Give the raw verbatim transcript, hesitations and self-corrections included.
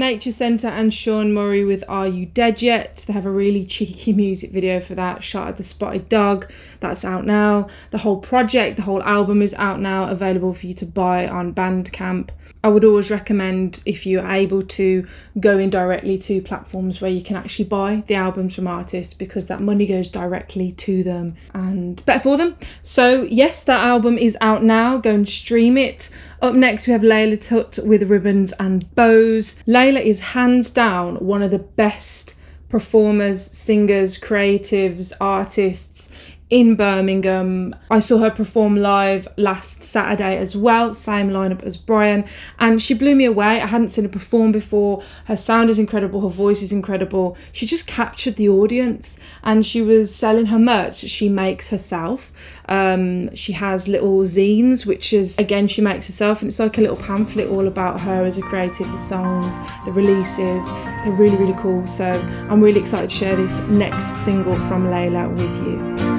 Nature Centre and Sean Murray with Are You Dead Yet? They have a really cheeky music video for that, shot at the Spotted Dog. That's out now. The whole project, the whole album is out now, available for you to buy on Bandcamp. I would always recommend, if you're able to, go in directly to platforms where you can actually buy the albums from artists, because that money goes directly to them and better for them. So yes, that album is out now. Go and stream it. Up next we have Layla Tut with Ribbons and Bows. Layla is hands down one of the best performers, singers, creatives, artists in Birmingham. I saw her perform live last Saturday as well, same lineup as Brian, and she blew me away. I hadn't seen her perform before. Her sound is incredible, her voice is incredible. She just captured the audience, and she was selling her merch that she makes herself. Um, she has little zines, which is, again, she makes herself, and it's like a little pamphlet all about her as a creative, the songs, the releases. They're really, really cool. So I'm really excited to share this next single from Layla with you.